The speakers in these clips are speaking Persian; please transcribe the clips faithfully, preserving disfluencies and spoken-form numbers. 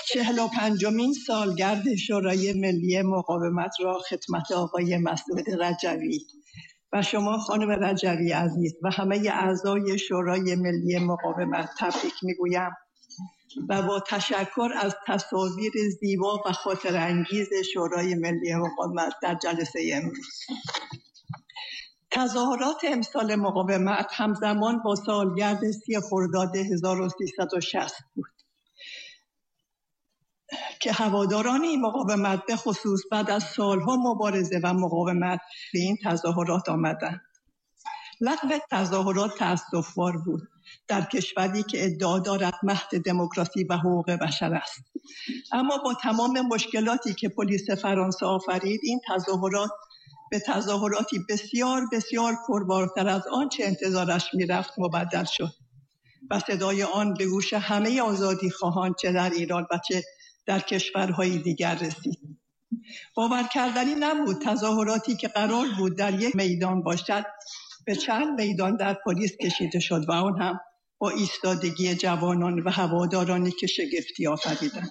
چهل و پنجمین سالگرد شورای ملی مقاومت را خدمت آقای مسعود رجوی و شما خانم رجوی عزیز و همه اعضای شورای ملی مقاومت تبریک میگویم و با تشکر از تصاویر زیبا و خاطر انگیز شورای ملی مقاومت در جلسه امروز. تظاهرات امسال مقاومت همزمان با سالگرد سی خرداد هزار و سیصد و شصت بود که هواداران این مقاومت به خصوص بعد از سالها مبارزه و مقاومت به این تظاهرات آمدند. لغو تظاهرات تأسف‌بار بود در کشوری که ادعا دارد مهد دموکراسی و حقوق بشر است. اما با تمام مشکلاتی که پلیس فرانسه آفرید، این تظاهرات به تظاهراتی بسیار بسیار پربارتر از آنچه انتظارش میرفت مبدل شد و صدای آن به گوش همه آزادی خواهان چه در ایران و چه در کشورهای دیگر رسید. باور کردنی نبود تظاهراتی که قرار بود در یک میدان باشد به چند میدان در پاریس کشیده شد و آن هم با ایستادگی جوانان و هوادارانی که شگفتی آفریدند.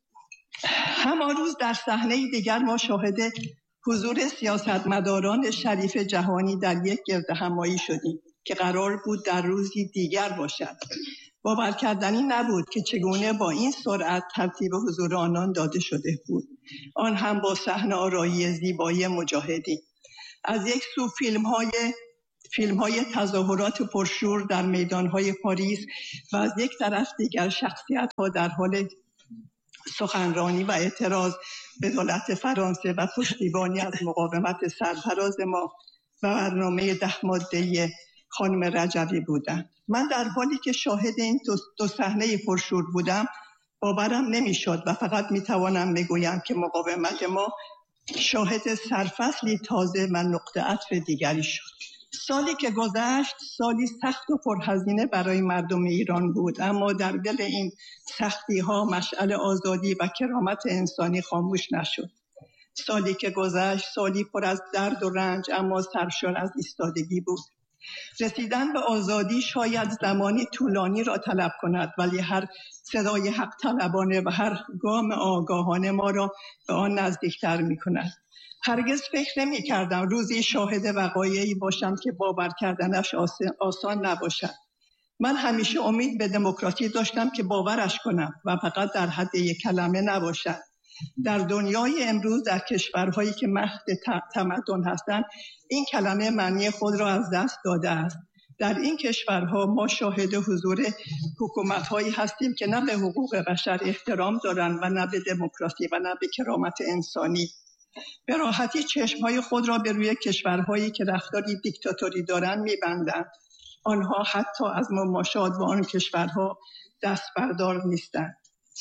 همان روز در صحنه دیگر ما شاهد حضور سیاستمداران شریف جهانی در یک گردهمایی شدیم که قرار بود در روزی دیگر باشد. باور کردنی نبود که چگونه با این سرعت ترتیب حضور آنان داده شده بود، آن هم با صحنه آرایی زیبای مجاهدین. از یک سو فیلم های فیلم های تظاهرات پرشور در میدان های پاریس و از یک طرف دیگر شخصیت ها در حال سخنرانی و اعتراض به دولت فرانسه و پشتیبانی از مقاومت سرفراز ما و برنامه ده ماده خانم رجوی بودم. من در حالی که شاهد این دو, دو صحنه پرشور بودم باورم نمیشد و فقط میتوانم بگویم که مقاومت ما شاهد سرفصلی تازه و نقطه عطف دیگری شد. سالی که گذشت سالی سخت و پرهزینه برای مردم ایران بود، اما در دل این سختی ها مشعل آزادی و کرامت انسانی خاموش نشد. سالی که گذشت سالی پر از درد و رنج اما سرشار از ایستادگی بود. رسیدن به آزادی شاید زمانی طولانی را طلب کند، ولی هر صدای حق طلبانه و هر گام آگاهانه ما را به آن نزدیکتر می کند. هرگز فکر نمی کردم روزی شاهد وقایعی باشم که باور کردنش آسان نباشد. من همیشه امید به دموکراسی داشتم که باورش کنم و فقط در حد یک کلمه نباشد. در دنیای امروز در کشورهایی که مهد تمدن هستند این کلمه معنی خود را از دست داده است. در این کشورها ما شاهد حضور حکومت‌هایی هستیم که نه به حقوق بشر احترام دارند و نه به دموکراسی و نه به کرامت انسانی. به راحتی چشم‌های خود را به روی کشورهایی که رفتاری دیکتاتوری دارند می‌بندند. آنها حتی از مماشات با آن کشورها دست بردار نیستند.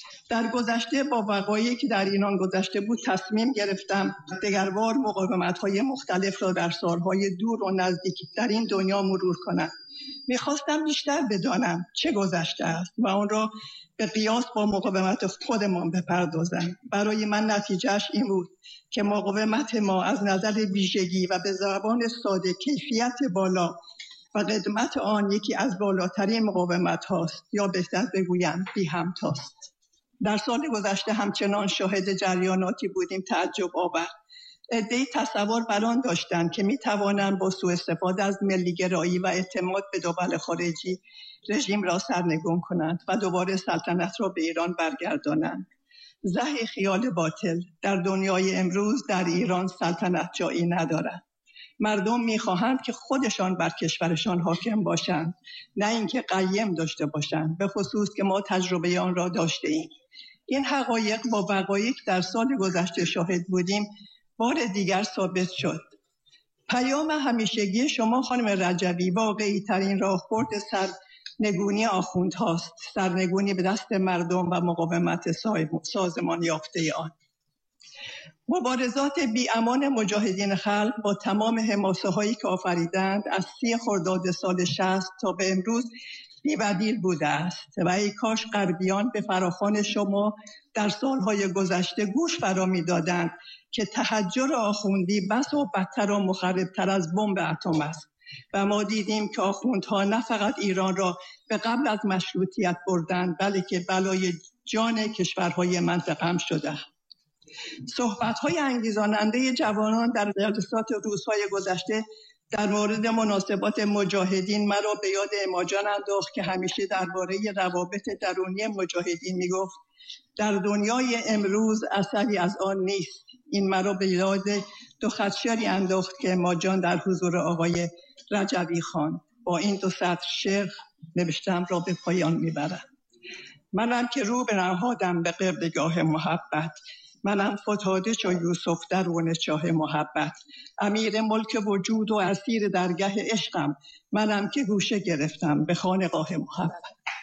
در گذشته با وقایعی که در ایران گذشته بود تصمیم گرفتم دگربار مقاومت‌های مختلف را در سالهای دور و نزدیک در این دنیا مرور کنم. می‌خواستم بیشتر بدانم چه گذشته است و آن را به قیاس با مقاومت خودمان بپردازم. برای من نتیجهش این بود که مقاومت ما از نظر ویژگی و به زبان ساده کیفیت بالا و قدمت آن یکی از بالاترین مقاومت هاست، یا بهتر بگویم بی همتاست. در سال گذشته همچنان شاهد جریاناتی بودیم تعجب آور. عده‌ای تصور بر آن داشتند که می توانند با سوء استفاده از ملی‌گرایی و اعتماد به دول خارجی رژیم را سرنگون کنند و دوباره سلطنت را به ایران برگردانند. زهی خیال باطل. در دنیای امروز در ایران سلطنت جایی ندارد. مردم می‌خواهند که خودشان بر کشورشان حاکم باشند، نه اینکه قیم داشته باشند، به خصوص که ما تجربه آن را داشته ایم. این حقایق با وقایعی که در سال گذشته شاهد بودیم بار دیگر ثابت شد. پیام همیشگی شما خانم رجوی واقعی ترین راهبرد سرنگونی آخوندهاست، سرنگونی به دست مردم و مقاومت سازمان یافته آن. مبارزات بی امان مجاهدین خلق با تمام حماسه هایی که آفریدند از سی خرداد سال شصت تا به امروز بی‌بدیل بوده است و ای کاش غربیان به فراخوان شما در سالهای گذشته گوش فرا می‌دادند که تحجر آخوندی بس و بدتر و مخربتر از بمب اتم است و ما دیدیم که آخوندها نه فقط ایران را به قبل از مشروطیت بردند، بلکه بلای جان کشورهای منطقه‌ام شده. صحبت‌های انگیزاننده جوانان در جلسات روزهای گذشته در مورد مناسبات مجاهدین مرا به یاد اماجان انداخت که همیشه درباره روابط درونی مجاهدین میگفت در دنیای امروز اثری از آن نیست. این مرا به یاد دو خط شعری انداخت که اماجان در حضور آقای رجوی خان با این دو سطر شعر نوشتم را به پایان میبرم. منم که رو به نهادم به قبلگاه محبت، منم فتاده چو یوسف درون چاه محبت، امیر ملک وجود و اسیر درگه عشقم، منم که گوشه گرفتم به خانقاه محبت.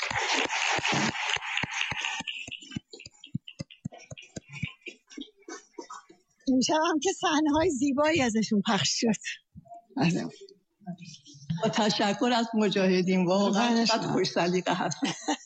امشب هم که صحنه‌های زیبایی ازشون پخش شد. با تشکر از مجاهدین، واقعا چقدر خوش سلیقه هست.